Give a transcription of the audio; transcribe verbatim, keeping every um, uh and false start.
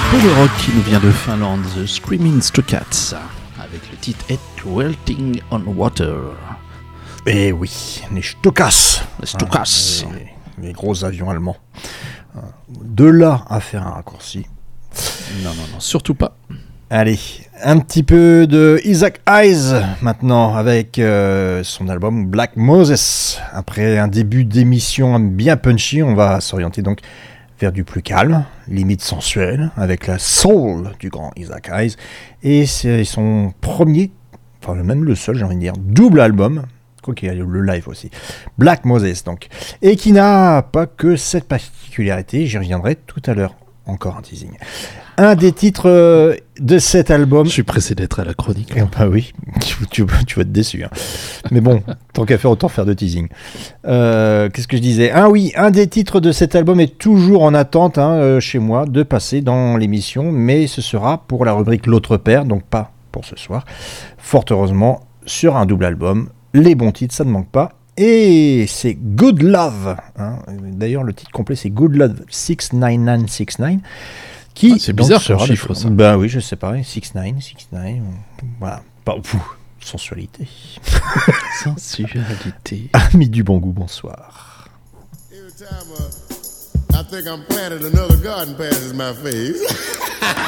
peu de rock qui nous vient de Finlande, The Screaming Stray Cats, avec le titre Head Welting on Water. Eh oui, les Stukas. Les Stukas. Hein, les, les gros avions allemands. De là à faire un raccourci. Non, non, non, surtout pas. Allez, un petit peu de Isaac Hayes maintenant avec euh, son album Black Moses. Après un début d'émission bien punchy, on va s'orienter donc vers du plus calme, limite sensuel, avec la soul du grand Isaac Hayes. Et c'est son premier, enfin même le seul j'ai envie de dire, double album, quoi qu'il y ait le live aussi, Black Moses donc. Et qui n'a pas que cette particularité, j'y reviendrai tout à l'heure, encore un teasing. Un des titres euh, de cet album... Je suis pressé d'être à la chronique. Eh bah oui, tu, tu, tu vas être déçu. Hein. Mais bon, tant qu'à faire, autant faire de teasing. Euh, qu'est-ce que je disais ? Ah oui, un des titres de cet album est toujours en attente hein, euh, chez moi de passer dans l'émission, mais ce sera pour la rubrique L'autre père, donc pas pour ce soir. Fort heureusement, sur un double album, les bons titres, ça ne manque pas. Et c'est Good Love. Hein. D'ailleurs, le titre complet, c'est Good Love six nine nine six nine. Qui, ah, c'est bizarre ce chiffre, ça. Ben oui, je sais pas. six neuf, six neuf. Voilà. Bah, pfff, sensualité. Sensualité. Ami du bon goût, bonsoir. Every time uh, I think I'm planting another garden passes my face.